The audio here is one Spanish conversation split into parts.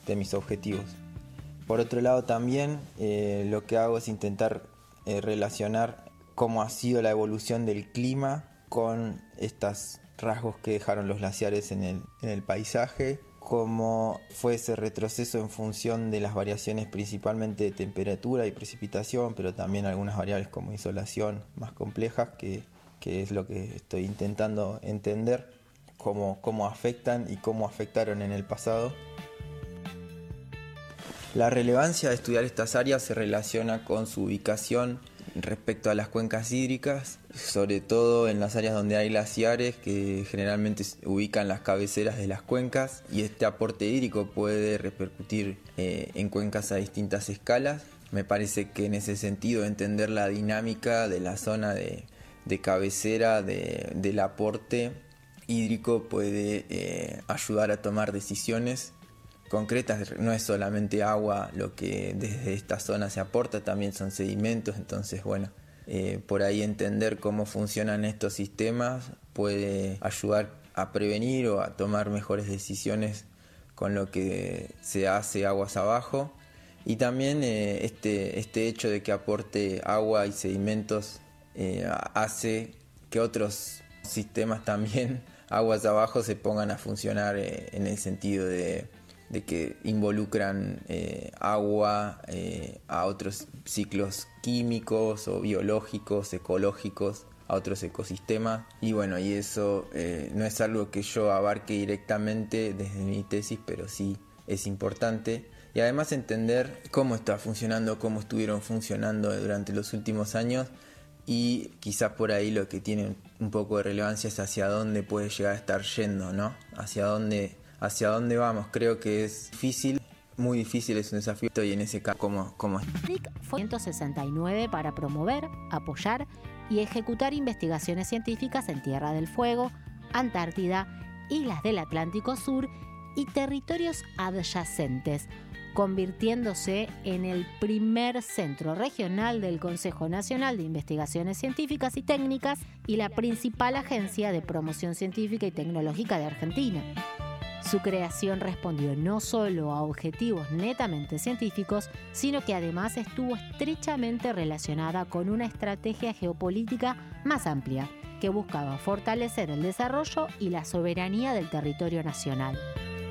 de mis objetivos. Por otro lado también lo que hago es intentar relacionar cómo ha sido la evolución del clima con estos rasgos que dejaron los glaciares en el paisaje, cómo fue ese retroceso en función de las variaciones principalmente de temperatura y precipitación, pero también algunas variables como insolación más complejas, que es lo que estoy intentando entender, cómo afectan y cómo afectaron en el pasado. La relevancia de estudiar estas áreas se relaciona con su ubicación respecto a las cuencas hídricas, sobre todo en las áreas donde hay glaciares que generalmente ubican las cabeceras de las cuencas, y este aporte hídrico puede repercutir en cuencas a distintas escalas. Me parece que en ese sentido entender la dinámica de la zona de cabecera del aporte hídrico puede ayudar a tomar decisiones concretas. No es solamente agua lo que desde esta zona se aporta, también son sedimentos. Entonces por ahí entender cómo funcionan estos sistemas puede ayudar a prevenir o a tomar mejores decisiones con lo que se hace aguas abajo. Y también este hecho de que aporte agua y sedimentos hace que otros sistemas también aguas abajo se pongan a funcionar en el sentido de que involucran agua a otros ciclos químicos o biológicos, ecológicos, a otros ecosistemas. Y eso no es algo que yo abarque directamente desde mi tesis, pero sí es importante. Y además entender cómo está funcionando, cómo estuvieron funcionando durante los últimos años, y quizás por ahí lo que tiene un poco de relevancia es hacia dónde puede llegar a estar yendo, ¿no? Hacia dónde vamos. Creo que es difícil, muy difícil, es un desafío, y en ese caso, ¿cómo? RIC fue en 1969 para promover, apoyar y ejecutar investigaciones científicas en Tierra del Fuego, Antártida, islas del Atlántico Sur y territorios adyacentes, convirtiéndose en el primer centro regional del Consejo Nacional de Investigaciones Científicas y Técnicas y la principal agencia de promoción científica y tecnológica de Argentina. Su creación respondió no solo a objetivos netamente científicos, sino que además estuvo estrechamente relacionada con una estrategia geopolítica más amplia, que buscaba fortalecer el desarrollo y la soberanía del territorio nacional.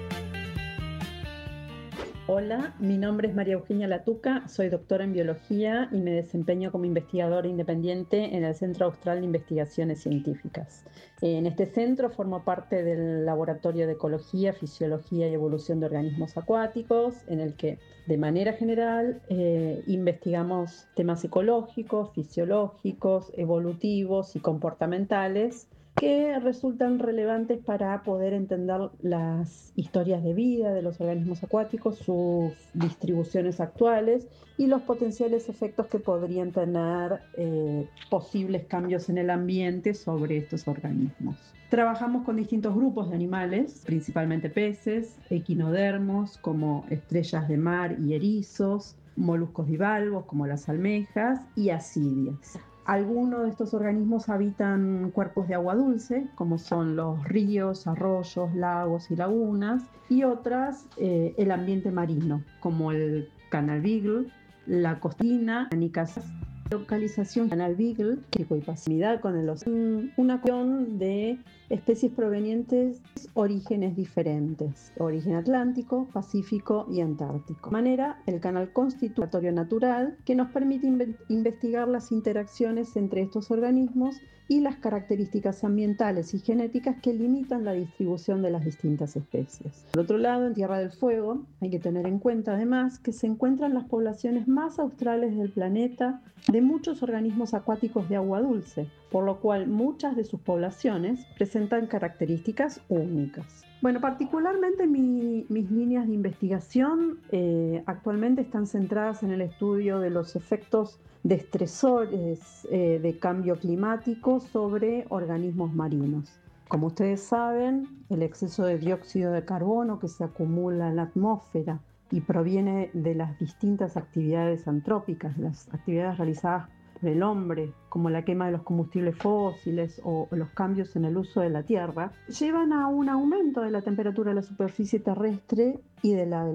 Hola, mi nombre es María Eugenia Latuca, soy doctora en biología y me desempeño como investigadora independiente en el Centro Austral de Investigaciones Científicas. En este centro formo parte del Laboratorio de Ecología, Fisiología y Evolución de Organismos Acuáticos, en el que de manera general investigamos temas ecológicos, fisiológicos, evolutivos y comportamentales que resultan relevantes para poder entender las historias de vida de los organismos acuáticos, sus distribuciones actuales y los potenciales efectos que podrían tener posibles cambios en el ambiente sobre estos organismos. Trabajamos con distintos grupos de animales, principalmente peces, equinodermos como estrellas de mar y erizos, moluscos bivalvos como las almejas y ascidias. Algunos de estos organismos habitan cuerpos de agua dulce, como son los ríos, arroyos, lagos y lagunas, y otras el ambiente marino, como el canal Beagle, la costina, Anicas. Localización canal Beagle, y proximidad con el océano, una cuestión de especies provenientes de orígenes diferentes, origen atlántico, pacífico y antártico. De manera, el canal constitutorio natural que nos permite investigar las interacciones entre estos organismos y las características ambientales y genéticas que limitan la distribución de las distintas especies. Por otro lado, en Tierra del Fuego hay que tener en cuenta además que se encuentran las poblaciones más australes del planeta de muchos organismos acuáticos de agua dulce, por lo cual muchas de sus poblaciones presentan características únicas. Bueno, particularmente mis líneas de investigación actualmente están centradas en el estudio de los efectos de estresores de cambio climático sobre organismos marinos. Como ustedes saben, el exceso de dióxido de carbono que se acumula en la atmósfera y proviene de las distintas actividades antrópicas, las actividades realizadas por el hombre, como la quema de los combustibles fósiles o los cambios en el uso de la tierra, llevan a un aumento de la temperatura de la superficie terrestre y de la